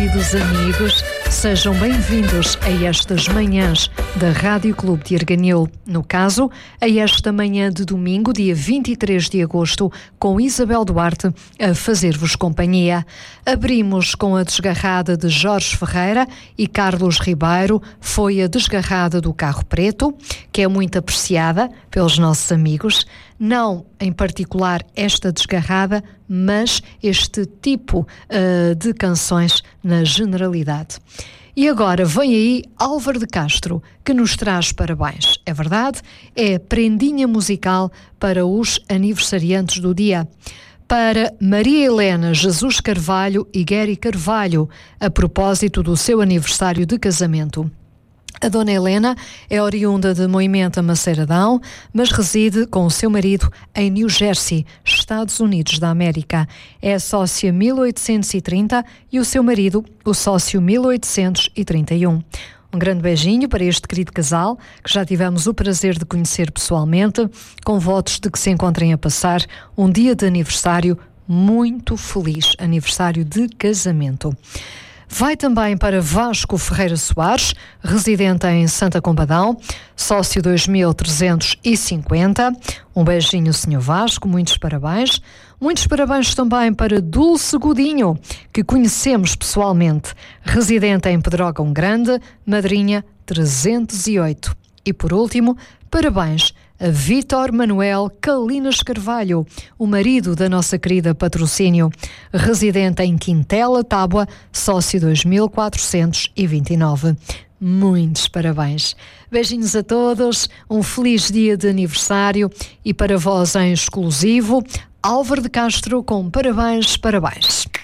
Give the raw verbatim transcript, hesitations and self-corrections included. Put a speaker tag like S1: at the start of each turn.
S1: queridos amigos, sejam bem-vindos a estas manhãs da Rádio Clube de Arganil. No caso, a esta manhã de domingo, dia vinte e três de agosto, com Isabel Duarte a fazer-vos companhia. Abrimos com a desgarrada de Jorge Ferreira e Carlos Ribeiro, foi a desgarrada do Carro Preto, que é muito apreciada pelos nossos amigos. Não em particular esta desgarrada, mas este tipo uh, de canções na generalidade. E agora vem aí Álvaro de Castro, que nos traz parabéns. É verdade? É prendinha musical para os aniversariantes do dia. Para Maria Helena Jesus Carvalho e Gueri Carvalho, a propósito do seu aniversário de casamento. A dona Helena é oriunda de Moimenta, Maceiradão, mas reside com o seu marido em New Jersey, Estados Unidos da América. É sócia mil oitocentos e trinta e o seu marido, o sócio mil oitocentos e trinta e um. Um grande beijinho para este querido casal, que já tivemos o prazer de conhecer pessoalmente, com votos de que se encontrem a passar um dia de aniversário muito feliz, aniversário de casamento. Vai também para Vasco Ferreira Soares, residente em Santa Combadão, sócio dois mil trezentos e cinquenta. Um beijinho, senhor Vasco, muitos parabéns. Muitos parabéns também para Dulce Godinho, que conhecemos pessoalmente, residente em Pedrógão Grande, madrinha trezentos e oito. E por último, parabéns a Vítor Manuel Calinas Carvalho, o marido da nossa querida Patrocínio, residente em Quintela, Tábua, sócio dois mil quatrocentos e vinte e nove. Muitos parabéns. Beijinhos a todos, um feliz dia de aniversário e para vós em exclusivo, Álvaro de Castro com parabéns, parabéns.